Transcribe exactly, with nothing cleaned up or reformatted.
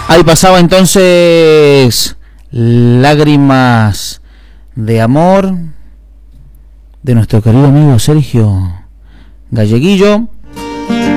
Ahí pasaba entonces Lágrimas de Amor de nuestro querido amigo Sergio Galleguillo.